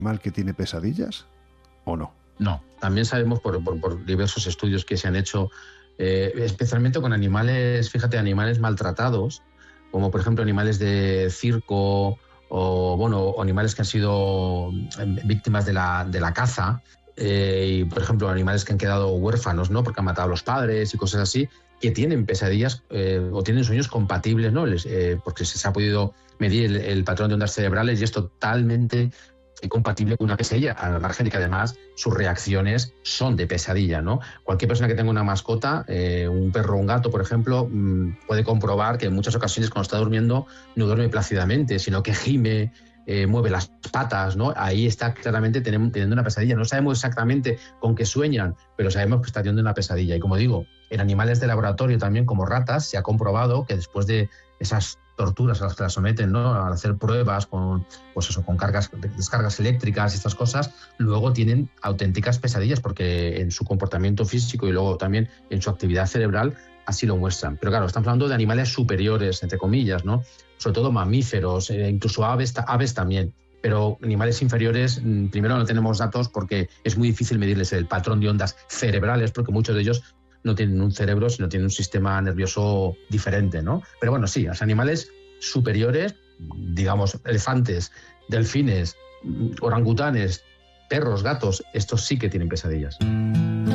animal que tiene pesadillas o no? No, también sabemos por diversos estudios que se han hecho, especialmente con animales, fíjate, animales maltratados, como por ejemplo animales de circo o animales que han sido víctimas de la caza, y por ejemplo animales que han quedado huérfanos, ¿no? Porque han matado a los padres y cosas así, que tienen pesadillas o tienen sueños compatibles, ¿no? Porque se ha podido medir el patrón de ondas cerebrales y es totalmente compatible con una pesadilla, al margen de que además sus reacciones son de pesadilla, ¿no? Cualquier persona que tenga una mascota, un perro o un gato, por ejemplo, puede comprobar que en muchas ocasiones cuando está durmiendo no duerme plácidamente, sino que gime, mueve las patas, ¿no? Ahí está claramente teniendo una pesadilla. No sabemos exactamente con qué sueñan, pero sabemos que está teniendo una pesadilla. Y como digo, en animales de laboratorio también, como ratas, se ha comprobado que después de esas torturas a las que las someten, ¿no? Al hacer pruebas con descargas eléctricas y estas cosas, luego tienen auténticas pesadillas porque en su comportamiento físico y luego también en su actividad cerebral así lo muestran. Pero claro, estamos hablando de animales superiores, entre comillas, ¿no? Sobre todo mamíferos, incluso aves también. Pero animales inferiores, primero no tenemos datos porque es muy difícil medirles el patrón de ondas cerebrales, porque muchos de ellos no tienen un cerebro, sino tienen un sistema nervioso diferente, ¿no? Pero bueno, sí, los animales superiores, digamos, elefantes, delfines, orangutanes, perros, gatos, estos sí que tienen pesadillas.